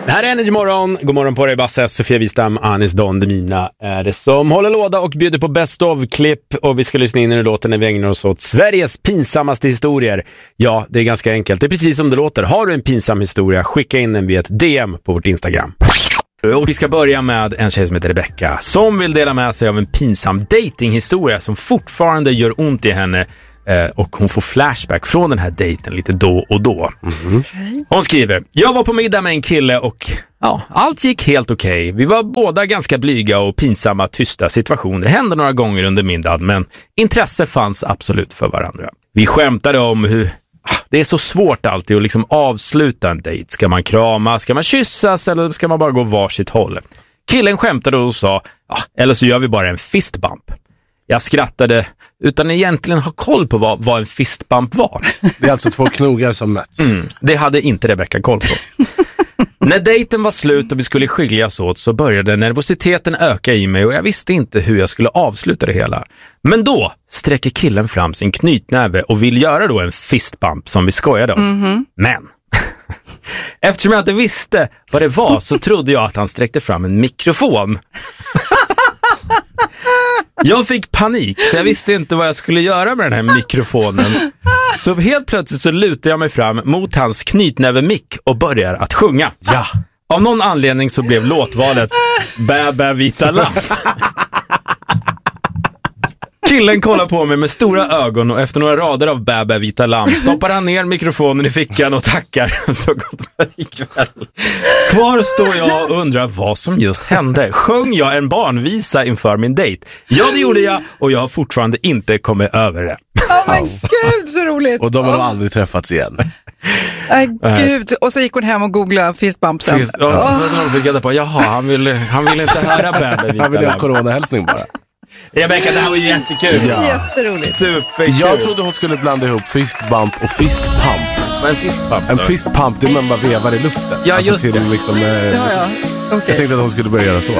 Det här är Energy Morgon. God morgon på dig, Basse, Sofia Wistam, Anis Don Demina är det som håller låda och bjuder på best of-klipp. Och vi ska lyssna in i låten när vi ägnar oss åt Sveriges pinsammaste historier. Ja, det är ganska enkelt. Det är precis som det låter. Har du en pinsam historia, skicka in den via ett DM på vårt Instagram. Och vi ska börja med en tjej som heter Rebecca som vill dela med sig av en pinsam datinghistoria som fortfarande gör ont i henne. Och hon får flashback från den här dejten lite då och då. Hon skriver: jag var på middag med en kille och allt gick helt okej. Vi var båda ganska blyga och pinsamma, tysta situationer. Det hände några gånger under middagen, men intresse fanns absolut för varandra. Vi skämtade om hur det är så svårt alltid att liksom avsluta en dejt. Ska man krama, ska man kyssas eller ska man bara gå varsitt håll? Killen skämtade och sa, eller så gör vi bara en fistbump. Jag skrattade utan egentligen ha koll på vad en fistbump var. Det är alltså två knogar som möts. Det hade inte Rebecca koll på. När dejten var slut och vi skulle skiljas åt så började nervositeten öka i mig och jag visste inte hur jag skulle avsluta det hela. Men då sträcker killen fram sin knytnäve och vill göra då en fistbump som vi skojade om. Men eftersom jag inte visste vad det var så trodde jag att han sträckte fram en mikrofon. Jag fick panik för jag visste inte vad jag skulle göra med den här mikrofonen. Så helt plötsligt så lutar jag mig fram mot hans knytnäve-mick och börjar att sjunga. Ja. Av någon anledning så blev låtvalet Bä bä vita lamm. Killen kollar på mig med stora ögon och efter några rader av Bä bä vita lamm stoppar han ner mikrofonen i fickan och tackar så gott för ikväll. Kvar står jag och undrar vad som just hände. Sjöng jag en barnvisa inför min dejt? Ja, det gjorde jag och jag har fortfarande inte kommit över det. Men gud, så roligt. Och de har aldrig träffats igen. Gud, och så gick hon hem och googlade fistbumpsen. De fick reda på, han ville inte höra Bä bä vita lamm. Han ville ha coronahälsning bara. Rebecca, det här var jättekul. Ja. Jätteroligt. Superkul. Jag trodde hon skulle blanda ihop fistbump och fistpump. Men fistpump En fistpump, det är man bara vevar i luften. Ja, alltså just till det. liksom, Okay. Jag tänkte att hon skulle börja göra så.